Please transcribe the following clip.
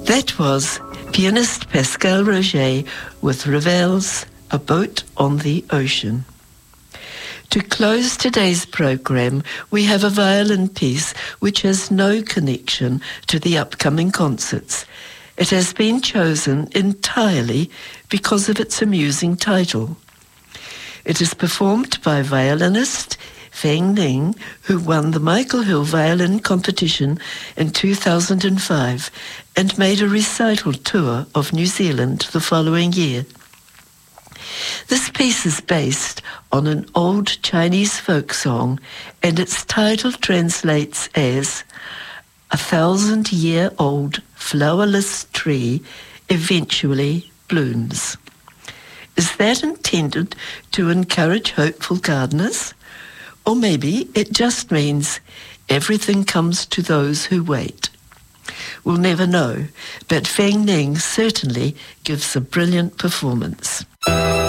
That was pianist Pascal Roger with Ravel's A Boat on the Ocean. To close today's program, we have a violin piece which has no connection to the upcoming concerts. It has been chosen entirely because of its amusing title. It is performed by violinist Feng Ning, who won the Michael Hill Violin Competition in 2005 and made a recital tour of New Zealand the following year. This piece is based on an old Chinese folk song, and its title translates as "A 1,000-year-old flowerless tree eventually blooms." Is that intended to encourage hopeful gardeners? Or maybe it just means everything comes to those who wait. We'll never know, but Feng Ning certainly gives a brilliant performance.